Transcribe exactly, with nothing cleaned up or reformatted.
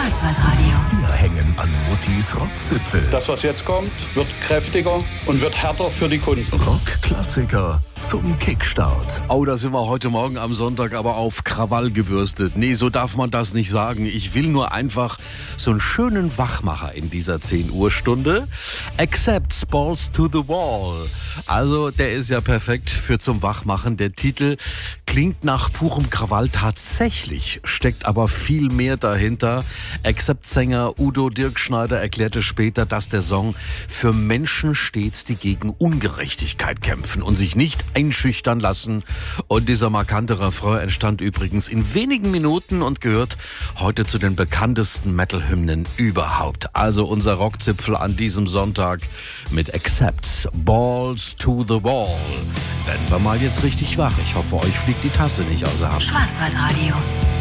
Schwarzwaldradio. Wir hängen an Muttis Rockzipfel. Das, was jetzt kommt, wird kräftiger und wird härter für die Kunden. Rockklassiker zum Kickstart. Oh, da sind wir heute Morgen am Sonntag aber auf Krawall gebürstet. Nee, so darf man das nicht sagen. Ich will nur einfach so einen schönen Wachmacher in dieser zehn Uhr Stunde. Accepts Balls to the Wall. Also, der ist ja perfekt für zum Wachmachen. Der Titel klingt nach purem Krawall. Tatsächlich steckt aber viel mehr dahinter. Accept-Sänger Udo Dirkschneider erklärte später, dass der Song für Menschen steht, die gegen Ungerechtigkeit kämpfen und sich nicht einschüchtern lassen. Und dieser markante Refrain entstand übrigens in wenigen Minuten und gehört heute zu den bekanntesten Metal-Hymnen überhaupt. Also unser Rockzipfel an diesem Sonntag mit Accept Balls to the Wall. Werden wir mal jetzt richtig wach. Ich hoffe, euch fliegt die Tasse nicht aus der Hand. Schwarzwaldradio.